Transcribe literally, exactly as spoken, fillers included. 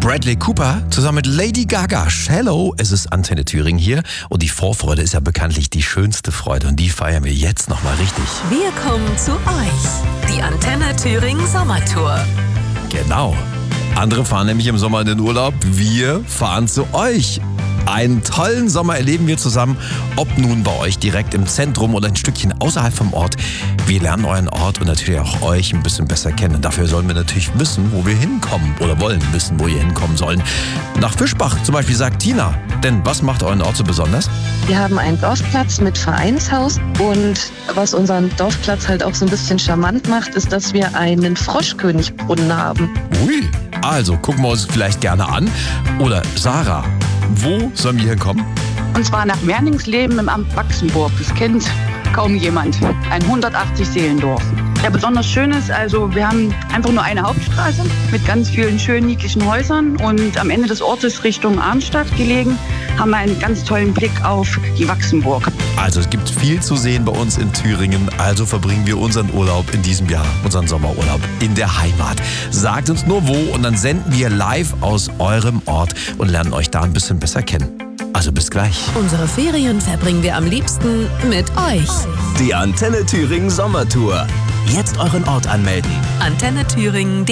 Bradley Cooper zusammen mit Lady Gaga. Hello, es ist Antenne Thüringen hier und die Vorfreude ist ja bekanntlich die schönste Freude und die feiern wir jetzt nochmal richtig. Wir kommen zu euch, die Antenne Thüringen Sommertour. Genau. Andere fahren nämlich im Sommer in den Urlaub, wir fahren zu euch. Einen tollen Sommer erleben wir zusammen, ob nun bei euch direkt im Zentrum oder ein Stückchen außerhalb vom Ort. Wir lernen euren Ort und natürlich auch euch ein bisschen besser kennen. Und dafür sollen wir natürlich wissen, wo wir hinkommen oder wollen wissen, wo ihr hinkommen sollen. Nach Fischbach zum Beispiel, sagt Tina. Denn was macht euren Ort so besonders? Wir haben einen Dorfplatz mit Vereinshaus und was unseren Dorfplatz halt auch so ein bisschen charmant macht, ist, dass wir einen Froschkönigbrunnen haben. Ui, also gucken wir uns vielleicht gerne an. Oder Sarah, wo sollen wir hinkommen? Und zwar nach Merningsleben im Amt Wachsenburg. Das kennt kaum jemand. Ein hundertachtzig Seelendorf. Ja, besonders schön ist, also wir haben einfach nur eine Hauptstraße mit ganz vielen schönen, niedlichen Häusern. Und am Ende des Ortes Richtung Arnstadt gelegen, haben wir einen ganz tollen Blick auf die Wachsenburg. Also es gibt viel zu sehen bei uns in Thüringen. Also verbringen wir unseren Urlaub in diesem Jahr, unseren Sommerurlaub in der Heimat. Sagt uns nur wo und dann senden wir live aus eurem Ort und lernen euch da ein bisschen besser kennen. Also bis gleich. Unsere Ferien verbringen wir am liebsten mit euch. Die Antenne Thüringen Sommertour. Jetzt euren Ort anmelden. Antenne Thüringen.